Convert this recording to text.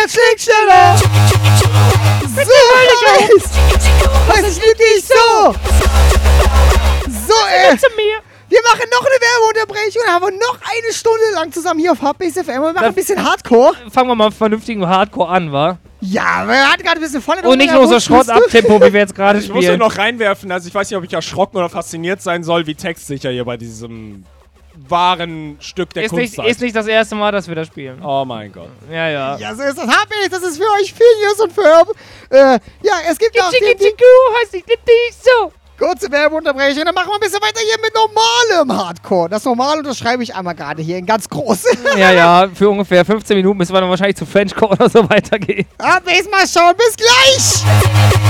Herz schlägt schneller. So heiß. Ich lieb dich so. So, Zu mir. wir machen noch eine Werbeunterbrechung. Dann haben wir noch eine Stunde lang zusammen hier auf Hardbase FM. Wir machen ein bisschen Hardcore. Fangen wir mal vernünftigen Hardcore an, wa? Ja, wir hatten gerade ein bisschen voll. Und nicht nur so Schrott-Up-Tempo, wie wir jetzt gerade Ich muss ja spielen. noch reinwerfen, also ich weiß nicht, ob ich erschrocken oder fasziniert sein soll, wie textsicher hier bei diesem wahren Stück der Kunst Ist nicht das erste Mal, dass wir das spielen. Oh mein Gott. Ja, ja. Ja, so ist das. Hardbase, das ist für euch Phineas und Ferb. Ja, es gibt auch die heißt ich lieb dich so. kurze Werbeunterbrechung. Dann machen wir ein bisschen weiter hier mit normalem Hardcore. Das Normale unterschreibe ich einmal gerade hier in ganz groß. Ja, ja, für ungefähr 15 Minuten müssen wir dann wahrscheinlich zu Frenchcore oder so weitergehen. Hardbase, mal schauen. Bis gleich.